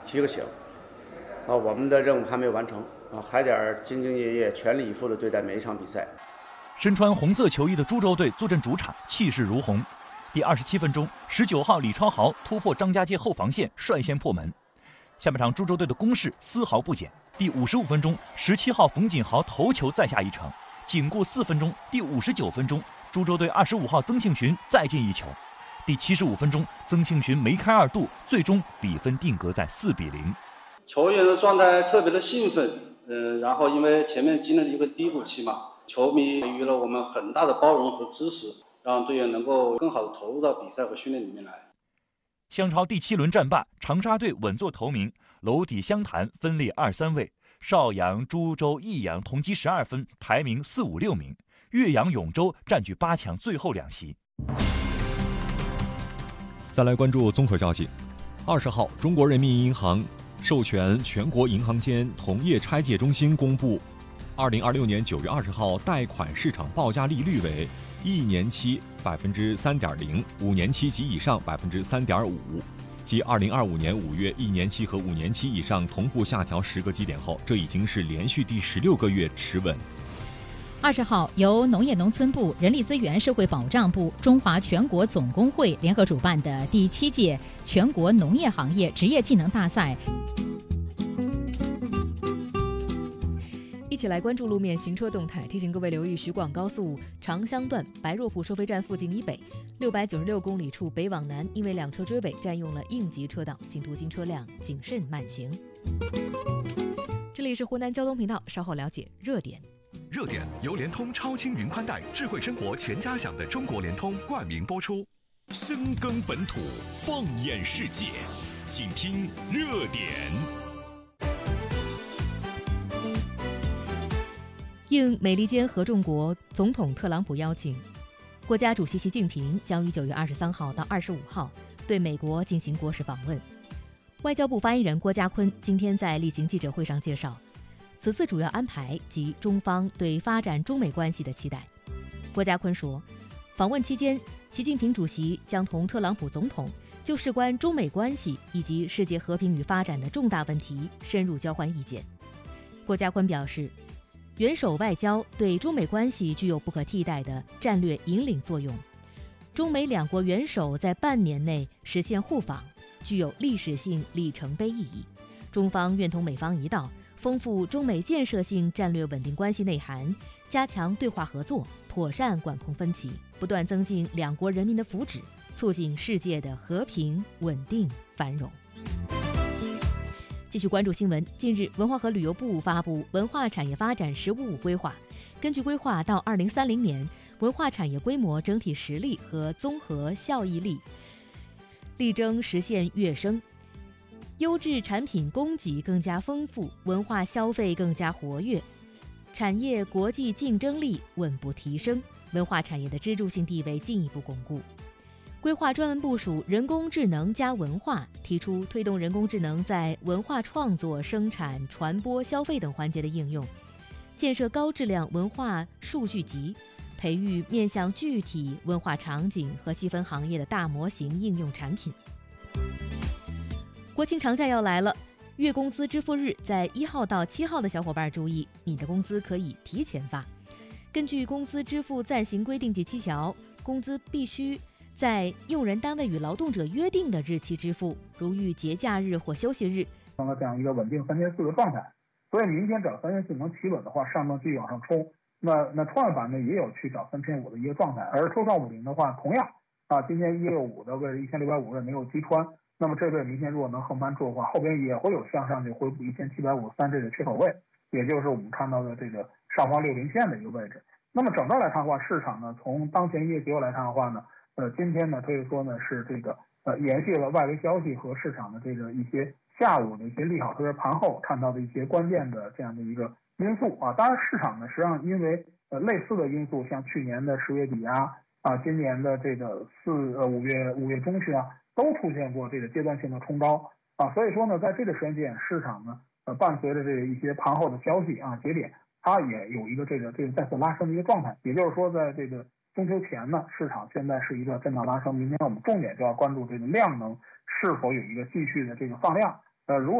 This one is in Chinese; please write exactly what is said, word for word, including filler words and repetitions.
提个醒，啊，我们的任务还没有完成啊，还得兢兢业业、全力以赴地对待每一场比赛。 身穿红色球衣的株洲队坐镇主场，气势如虹。第二十七分钟，十九号李超豪突破张家界后防线，率先破门。下半场株洲队的攻势丝毫不减。第五十五分钟，十七号冯锦豪头球再下一城。仅过四分钟，第五十九分钟，株洲队二十五号曾庆寻再进一球。第七十五分钟，曾庆寻梅开二度，最终比分定格在四比零。 球员的状态特别的兴奋，嗯、呃，然后因为前面经历了一个低谷期嘛，球迷给予了我们很大的包容和支持，让队员能够更好的投入到比赛和训练里面来。 相超第七轮战罢，长沙队稳坐头名，楼底湘潭分列二三位，邵阳、株洲、益阳同积十二分，排名四五六名。岳阳、永州占据八强最后两席。 再来关注综合消息。二十号，中国人民银行授权全国银行间同业拆借中心公布，二零二六年九月二十号贷款市场报价利率为一年期百分之三点零，五年期及以上百分之三点五。继二零二五年五月一年期和五年期以上同步下调十个基点后，这已经是连续第十六个月持稳。 二十号，由农业农村部、人力资源社会保障部、中华全国总工会联合主办的第七届全国农业行业职业技能大赛。 一起来关注路面行车动态，提醒各位留意徐广高速长乡段白若浦收费站附近以北六百九十六公里处北往南，因为两车追尾占用了应急车道，请途经车辆谨慎慢行。这里是湖南交通频道，稍后了解热点。 热点由联通超轻云宽带智慧生活全家享的中国联通冠名播出。深耕本土，放眼世界，请听热点。 应美利坚合众国总统特朗普邀请，国家主席习近平将于九月二十三号到二十五号对美国进行国事访问。外交部发言人郭家坤今天在例行记者会上介绍，此次主要安排及中方对发展中美关系的期待。郭家坤说，访问期间，习近平主席将同特朗普总统就事关中美关系以及世界和平与发展的重大问题深入交换意见。郭家坤表示，元首外交对中美关系具有不可替代的战略引领作用，中美两国元首在半年内实现互访，具有历史性里程碑意义。中方愿同美方一道，丰富中美建设性战略稳定关系内涵，加强对话合作，妥善管控分歧，不断增进两国人民的福祉，促进世界的和平、稳定、繁荣。继续关注新闻。近日，文化和旅游部发布文化产业发展“十五五”规划。根据规划，到二零三零年，文化产业规模整体实力和综合效益力力争实现跃升，优质产品供给更加丰富，文化消费更加活跃，产业国际竞争力稳步提升，文化产业的支柱性地位进一步巩固。规划专门部署人工智能加文化，提出推动人工智能在文化创作、生产、传播、消费等环节的应用，建设高质量文化数据集，培育面向具体文化场景和细分行业的大模型应用产品。国庆长假要来了，月工资支付日在一号到七号的小伙伴注意，你的工资可以提前发。根据工资支付暂行规定及期条，工资必须在用人单位与劳动者约定的日期支付，如遇节假日或休息日， 成了这样一个稳定三千四的状态。所以明天找三千四能企稳的话，上证继续往上冲。那那创业板呢也有去找三千五的一个状态，而沪上五零的话，同样啊，今天一六五的位置一千六百五十没有击穿，那么这位明天如果能横盘住的话，后边也会有向上去恢复一千七百五十三这个缺口位，也就是我们看到的这个上方六零线的一个位置。那么整个来看的话，市场呢从当前业绩来看的话呢。呃，今天呢可以说呢是这个呃延续了外围消息和市场的这个一些下午的一些利好，特别是盘后看到的一些关键的这样的一个因素啊。当然，市场呢实际上因为呃类似的因素，像去年的十月底啊啊，今年的这个四呃五月五月中旬啊，都出现过这个阶段性的冲高啊。所以说呢，在这个时间点，市场呢呃伴随着这个一些盘后的消息啊节点，它也有一个这个这个再次拉升的一个状态。也就是说，在这个中秋前呢，市场现在是一个震荡拉升，明天我们重点就要关注这个量能是否有一个继续的这个放量。呃，如果